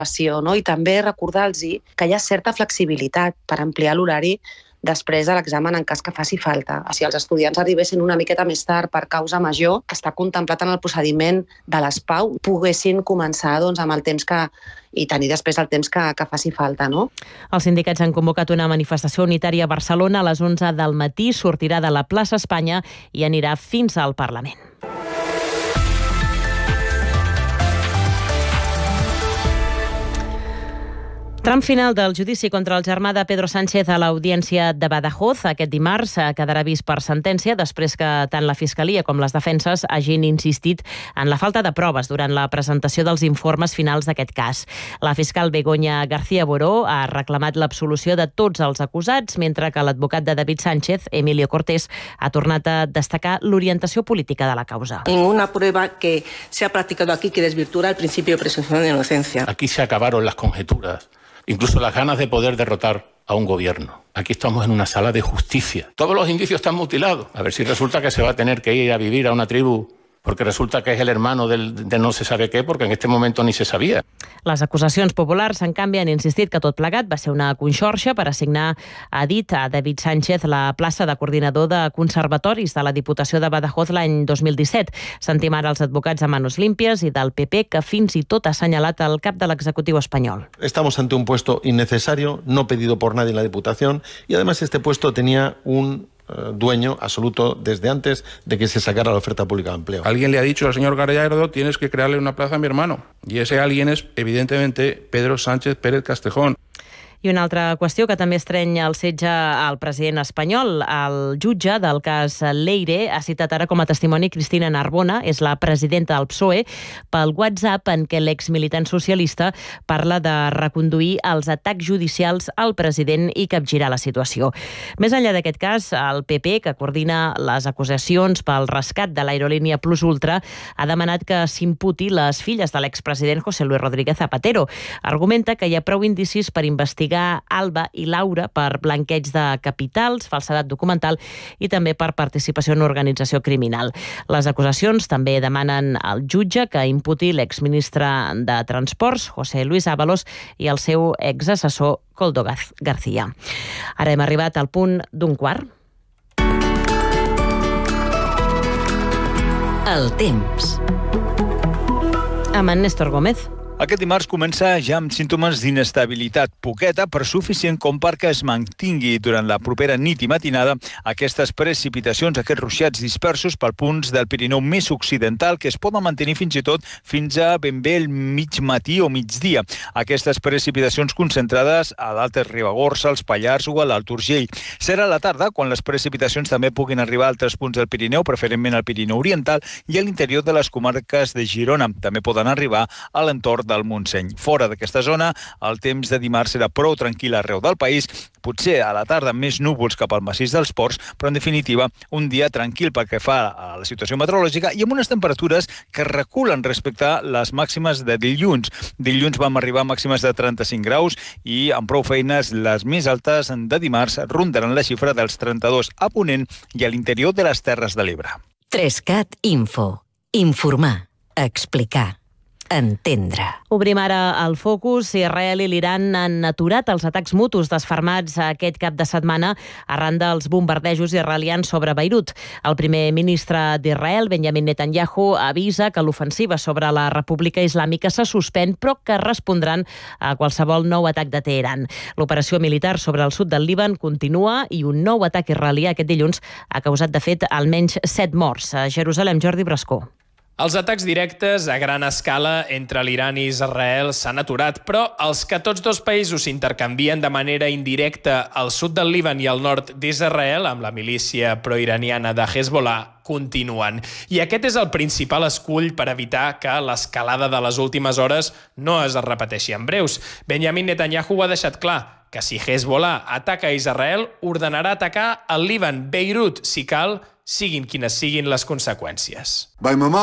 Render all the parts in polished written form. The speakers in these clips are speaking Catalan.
no? I també recordar-los que hi ha certa flexibilitat per ampliar l'horari després de l'examen en cas que faci falta. Si els estudiants arribessin una miqueta més tard per causa major, que està contemplat en el procediment de les PAU, poguessin començar amb el temps i tenir després el temps que faci falta, no? Els sindicats han convocat una manifestació unitària a Barcelona a les 11 del matí, sortirà de la plaça Espanya i anirà fins al Parlament. Tram final del judici contra el germà de Pedro Sánchez a l'Audiència de Badajoz. Aquest dimarts quedarà vist per sentència després que tant la Fiscalia com les defenses hagin insistit en la falta de proves durant la presentació dels informes finals d'aquest cas. La fiscal Begoña García Boró ha reclamat l'absolució de tots els acusats, mentre que l'advocat de David Sánchez, Emilio Cortés, ha tornat a destacar l'orientació política de la causa. Ninguna prueba que se ha practicado aquí que desvirtúa el principio de presunción de inocencia. Aquí se acabaron las conjeturas. Incluso las ganas de poder derrotar a un gobierno. Aquí estamos en una sala de justicia. Todos los indicios están mutilados. A ver si resulta que se va a tener que ir a vivir a una tribu porque resulta que es el hermano de no se sabe qué, porque en este momento ni se sabía. Les acusacions populars, en canvi, han insistit que tot plegat va ser una conxorxa per assignar, ha dit a David Sánchez, la plaça de coordinador de conservatoris de la Diputació de Badajoz l'any 2017. Sentim ara els advocats a manos limpias i del PP, que fins i tot ha assenyalat el cap de l'executiu espanyol. Estamos ante un puesto innecesario, no pedido por nadie en la Diputación, y además este puesto tenía un dueño absoluto desde antes de que se sacara la oferta pública de empleo. Alguien le ha dicho al señor Gallardo: tienes que crearle una plaza a mi hermano. Y ese alguien es, evidentemente, Pedro Sánchez Pérez Castejón. I una altra qüestió que també estrenya el setge al president espanyol. El jutge del cas Leire ha citat ara com a testimoni Cristina Narbona, és la presidenta del PSOE, pel WhatsApp en què l'exmilitant socialista parla de reconduir els atacs judicials al president i capgirar la situació. Més enllà d'aquest cas, el PP, que coordina les acusacions pel rescat de l'aerolínia Plus Ultra, ha demanat que s'imputi les filles de l'expresident José Luis Rodríguez Zapatero. Argumenta que hi ha prou indicis per investigar Alba i Laura per blanqueig de capitals, falsedat documental i també per participació en organització criminal. Les acusacions també demanen al jutge que imputi l'exministre de Transports, José Luis Ábalos, i el seu exassessor, Koldo García. Ara hem arribat al punt d'un quart. El temps. Amb en Néstor Gómez. Aquest dimarts comença ja amb símptomes d'inestabilitat, poqueta però suficient com perquè es mantingui durant la propera nit i matinada aquestes precipitacions, aquests ruixats dispersos per punts del Pirineu més occidental que es poden mantenir fins i tot fins a ben bé el mig matí o migdia. Aquestes precipitacions concentrades a l'Alta Ribagorça, als Pallars o a l'Alt Urgell. Serà a la tarda quan les precipitacions també puguin arribar a altres punts del Pirineu, preferentment al Pirineu Oriental i a l'interior de les comarques de Girona. També poden arribar a l'entorn del Montseny. Fora d'aquesta zona, el temps de dimarts serà prou tranquil arreu del país, potser a la tarda més núvols cap al massís dels Ports, però en definitiva un dia tranquil pel que fa a la situació meteorològica i amb unes temperatures que reculen respecte a les màximes de dilluns. Dilluns vam arribar a màximes de 35 graus i amb prou feines les més altes de dimarts rondaran la xifra dels 32 a Ponent i a l'interior de les Terres de l'Ebre. 3CAT Info. Informar. Explicar. Entendre. Obrim ara el focus. Israel i l'Iran han aturat els atacs mutus desfermats aquest cap de setmana arran dels bombardejos israelians sobre Beirut. El primer ministre d'Israel, Benjamin Netanyahu, avisa que l'ofensiva sobre la República Islàmica se suspèn, però que respondran a qualsevol nou atac de Teheran. L'operació militar sobre el sud del Líban continua i un nou atac israelià aquest dilluns ha causat, de fet, almenys 7 morts. A Jerusalem, Jordi Brascó. Els atacs directes a gran escala entre l'Iran i Israel s'han aturat, però els que tots dos països s'intercanvien de manera indirecta al sud del Líban i al nord d'Israel, amb la milícia proiraniana de Hezbollah, continuen. I aquest és el principal escull per evitar que l'escalada de les últimes hores no es repeteixi en breus. Benjamin Netanyahu ho ha deixat clar, que si Hezbollah ataca a Israel, ordenarà atacar el Líban, Beirut, si cal, siguin quines siguin les conseqüències.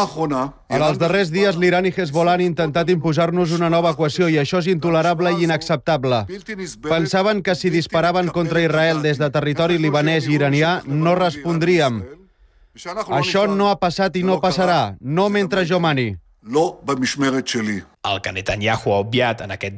En els darrers dies, l'Iran i Hezbollah han intentat imposar-nos una nova equació i això és intolerable i inacceptable. Pensaven que si disparaven contra Israel des de territori libanès i iranià no respondríem. Això no ha passat i no passarà, no mentre jo mani. El que Netanyahu ha obviat en aquest